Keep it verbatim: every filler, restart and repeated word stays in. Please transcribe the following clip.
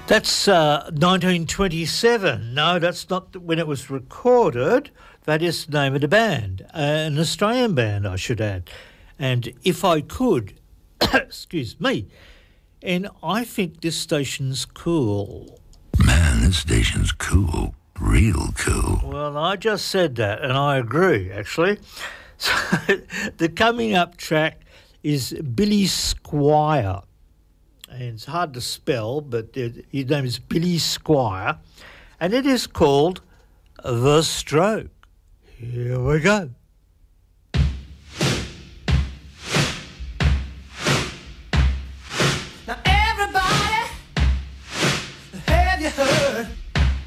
That's uh, nineteen twenty-seven. No, that's not when it was recorded. That is the name of the band, uh, an Australian band, I should add. And If I Could, excuse me, and I think this station's cool. Man, this station's cool, real cool. Well, I just said that, and I agree, actually. So the coming up track is Billy Squire. And it's hard to spell, but it, his name is Billy Squire, and it is called The Stroke. Here we go.